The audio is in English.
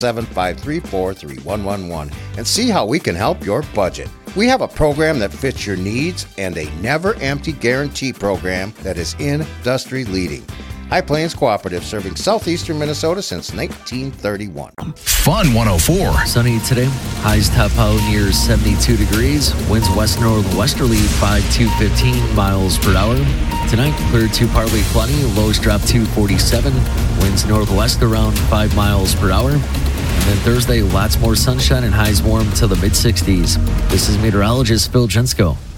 753-43111 and see how we can help your budget. We have a program that fits your needs and a never-empty guarantee program that is industry leading. High Plains Cooperative, serving southeastern Minnesota since 1931. Fun 104. Sunny today. Highs top out near 72 degrees. Winds west-northwesterly 5 to 15 miles per hour. Tonight, clear to partly cloudy. Lows drop to 47. Winds northwest around 5 miles per hour. And then Thursday, lots more sunshine and highs warm to the mid-60s. This is meteorologist Phil Jensko.